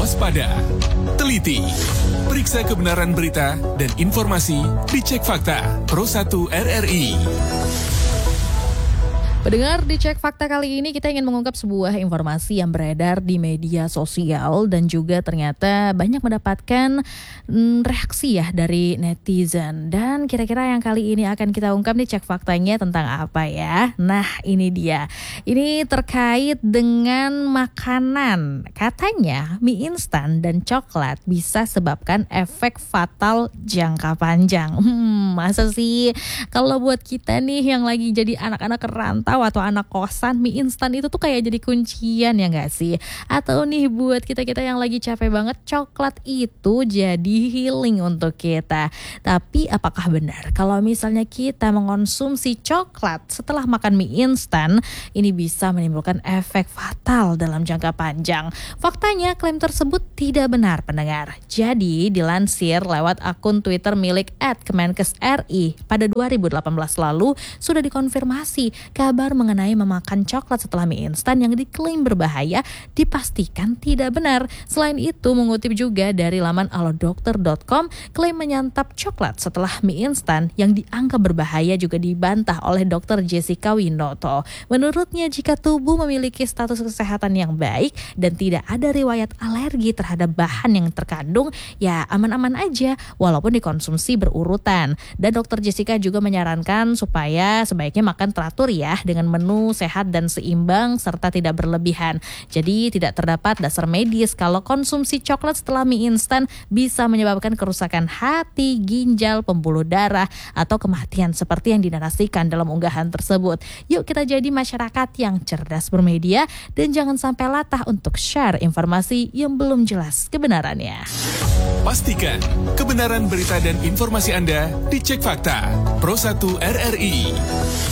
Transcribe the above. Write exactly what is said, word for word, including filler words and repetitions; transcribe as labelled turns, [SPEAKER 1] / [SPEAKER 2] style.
[SPEAKER 1] waspada, teliti, periksa kebenaran berita dan informasi dicek fakta Pro satu R R I.
[SPEAKER 2] Pendengar, di Cek Fakta kali ini kita ingin mengungkap sebuah informasi yang beredar di media sosial dan juga ternyata banyak mendapatkan mm, reaksi ya dari netizen. Dan kira-kira yang kali ini akan kita ungkap nih Cek Faktanya tentang apa ya? Nah, ini dia. Ini terkait dengan makanan. Katanya mie instan dan coklat bisa sebabkan efek fatal jangka panjang. Hmm, masa sih? Kalau buat kita nih yang lagi jadi anak-anak kerantau atau anak kosan, mie instan itu tuh kayak jadi kuncian ya gak sih? Atau nih buat kita-kita yang lagi capek banget, coklat itu jadi healing untuk kita. Tapi apakah benar kalau misalnya kita mengonsumsi coklat setelah makan mie instan, ini bisa menimbulkan efek fatal dalam jangka panjang? Faktanya klaim tersebut tidak benar, pendengar. Jadi dilansir lewat akun Twitter milik et kemenkes R I pada dua ribu delapan belas lalu sudah dikonfirmasi kabar mengenai memakan coklat setelah mie instan yang diklaim berbahaya dipastikan tidak benar. Selain itu, mengutip juga dari laman alodokter dot com, klaim menyantap coklat setelah mie instan yang dianggap berbahaya juga dibantah oleh dokter Jessica Winoto. Menurutnya, jika tubuh memiliki status kesehatan yang baik dan tidak ada riwayat alergi terhadap bahan yang terkandung, ya aman-aman aja walaupun dikonsumsi berurutan. Dan dokter Jessica juga menyarankan supaya sebaiknya makan teratur ya, dengan menu sehat dan seimbang serta tidak berlebihan. Jadi tidak terdapat dasar medis kalau konsumsi coklat setelah mie instan bisa menyebabkan kerusakan hati, ginjal, pembuluh darah, atau kematian seperti yang dinarasikan dalam unggahan tersebut. Yuk kita jadi masyarakat yang cerdas bermedia dan jangan sampai latah untuk share informasi yang belum jelas kebenarannya.
[SPEAKER 1] Pastikan kebenaran berita dan informasi Anda dicek fakta Pro satu R R I.